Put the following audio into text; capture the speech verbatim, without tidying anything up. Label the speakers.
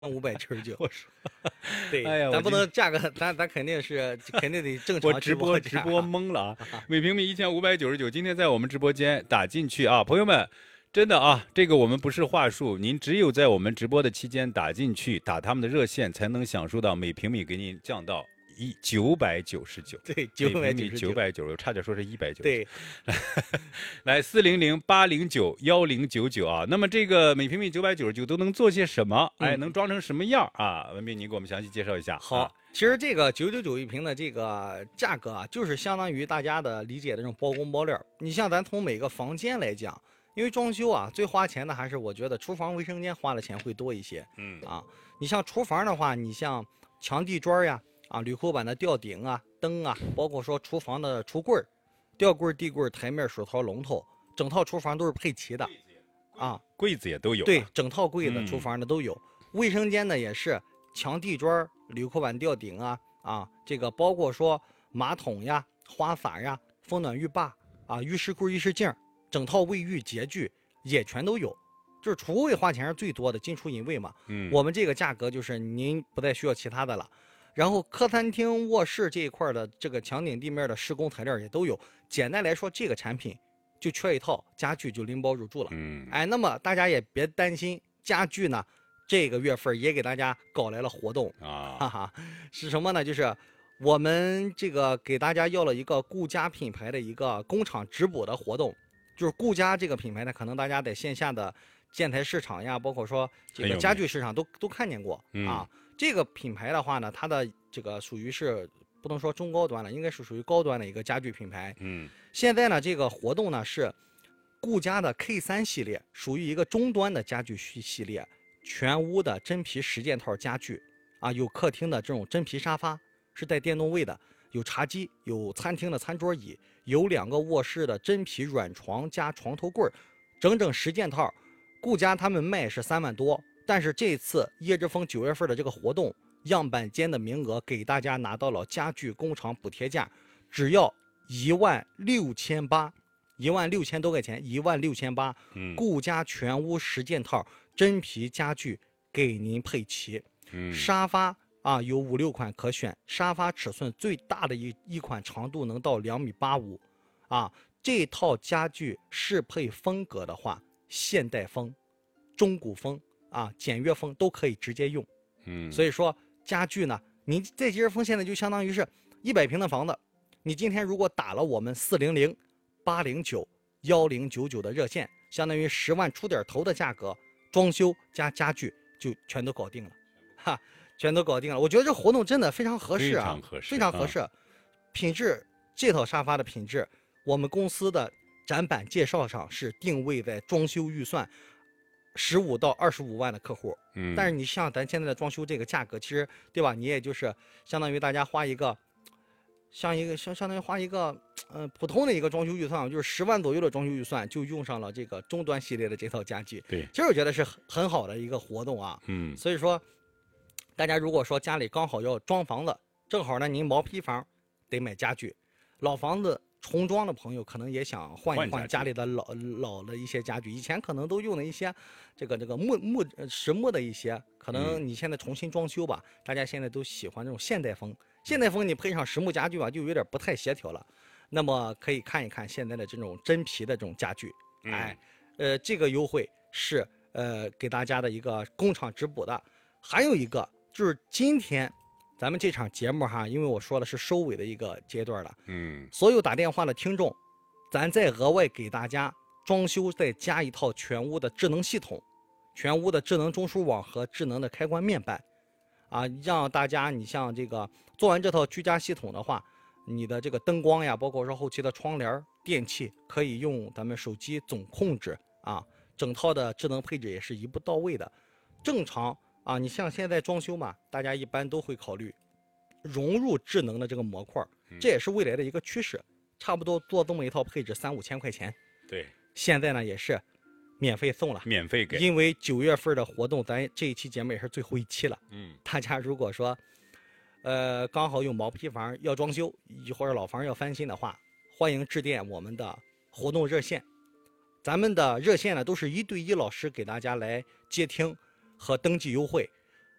Speaker 1: 五百九十九。
Speaker 2: 我说，
Speaker 1: 对，
Speaker 2: 哎呀，
Speaker 1: 咱不能价格，咱咱肯定是肯定得正常
Speaker 2: 我直播
Speaker 1: 直
Speaker 2: 直播懵了啊！每平米一千五百九十九，今天在我们直播间打进去啊，朋友们。真的啊，这个我们不是话术，您只有在我们直播的期间打进去，打他们的热线，才能享受到每平米给您降到一九百九十九。
Speaker 1: 对，九百九十九，
Speaker 2: 九百九十九，差点说是一百九。
Speaker 1: 对，
Speaker 2: 来四零零八零九幺零九九啊。那么这个每平米九百九十九都能做些什么？哎，能装成什么样啊？文斌，你给我们详细介绍一下。
Speaker 1: 好。啊其实这个九九九一瓶的这个价格啊，就是相当于大家的理解的这种包工包料。你像咱从每个房间来讲，因为装修啊，最花钱的还是我觉得厨房卫生间花的钱会多一些。
Speaker 2: 嗯
Speaker 1: 啊，你像厨房的话，你像墙地砖呀，啊铝扣板的吊顶啊、灯啊，包括说厨房的橱柜、吊柜、地柜、台面、手套、龙头，整套厨房都是配齐的。啊，
Speaker 2: 柜子也都有。
Speaker 1: 对，整套柜子、
Speaker 2: 嗯、
Speaker 1: 厨房的都有。卫生间呢也是墙地砖、铝扣板吊顶啊啊，这个包括说马桶呀、花洒呀、风暖浴霸啊、浴室柜、浴室镜，整套卫浴洁具也全都有。就是厨卫花钱是最多的，进出隐卫嘛。
Speaker 2: 嗯，
Speaker 1: 我们这个价格就是您不再需要其他的了。然后客餐厅、卧室这一块的这个墙顶地面的施工材料也都有。简单来说，这个产品就缺一套家具就拎包入住了。
Speaker 2: 嗯，
Speaker 1: 哎，那么大家也别担心，家具呢，这个月份也给大家搞来了活动
Speaker 2: 啊，
Speaker 1: 哈哈，是什么呢？就是我们这个给大家要了一个顾家品牌的一个工厂直补的活动，就是顾家这个品牌呢，可能大家在线下的建材市场呀，包括说这个家具市场都都看见过、
Speaker 2: 嗯、
Speaker 1: 啊。这个品牌的话呢，它的这个属于是不能说中高端了，应该是属于高端的一个家具品牌。
Speaker 2: 嗯，
Speaker 1: 现在呢，这个活动呢是顾家的 K 三 系列，属于一个中端的家具系系列。全屋的真皮十件套家具啊，有客厅的这种真皮沙发，是带电动位的，有茶几，有餐厅的餐桌椅，有两个卧室的真皮软床加床头柜，整整十件套。顾家他们卖是三万多，但是这次椰之风九月份的这个活动，样板间的名额给大家拿到了家具工厂补贴价，只要一万六千八，一万六千多块钱，一万六千八。
Speaker 2: 嗯，
Speaker 1: 顾家全屋十件套。真皮家具给您配齐，
Speaker 2: 嗯，
Speaker 1: 沙发啊有五六款可选，沙发尺寸最大的一一款长度能到两米八五，啊，这套家具适配风格的话，现代风、中古风啊、简约风都可以直接用，
Speaker 2: 嗯，
Speaker 1: 所以说家具呢，您在吉日丰现在就相当于是一百平的房子，你今天如果打了我们四零零八零九幺零九九的热线，相当于十万出点头的价格。装修加家具就全都搞定了，哈，全都搞定了。我觉得这活动真的非常合适啊，
Speaker 2: 非常合适，
Speaker 1: 非常合适。啊、品质，这套沙发的品质，我们公司的展板介绍上是定位在装修预算十五到二十五万的客户。
Speaker 2: 嗯，
Speaker 1: 但是你像咱现在的装修这个价格，其实对吧？你也就是相当于大家花一个。像一个相相当于花一个，呃，普通的一个装修预算，就是十万左右的装修预算，就用上了这个中端系列的这套家具。
Speaker 2: 对，
Speaker 1: 其实我觉得是很好的一个活动啊。
Speaker 2: 嗯，
Speaker 1: 所以说，大家如果说家里刚好要装房子，正好呢您毛坯房得买家具，老房子重装的朋友可能也想换一换家里的老老的一些家具，以前可能都用的一些这个这个木木实木的一些，可能你现在重新装修吧，嗯、大家现在都喜欢这种现代风。现代风你配上实木家具吧，就有点不太协调了。那么可以看一看现在的这种真皮的这种家具，
Speaker 2: 嗯、
Speaker 1: 哎，呃，这个优惠是呃给大家的一个工厂直补的。还有一个就是今天咱们这场节目哈，因为我说的是收尾的一个阶段了，
Speaker 2: 嗯，
Speaker 1: 所有打电话的听众，咱再额外给大家装修再加一套全屋的智能系统，全屋的智能中枢网和智能的开关面板。啊，让大家你像这个做完这套居家系统的话，你的这个灯光呀，包括说后期的窗帘、电器，可以用咱们手机总控制啊。整套的智能配置也是一步到位的。正常啊，你像现在装修嘛，大家一般都会考虑融入智能的这个模块，这也是未来的一个趋势。差不多做这么一套配置三五千块钱，
Speaker 2: 对，
Speaker 1: 现在呢也是免费送了，
Speaker 2: 免费给，
Speaker 1: 因为九月份的活动，咱这一期节目也是最后一期了。
Speaker 2: 嗯，
Speaker 1: 大家如果说，呃，刚好有毛坯房要装修，或者老房要翻新的话，欢迎致电我们的活动热线。咱们的热线呢，都是一对一老师给大家来接听和登记优惠。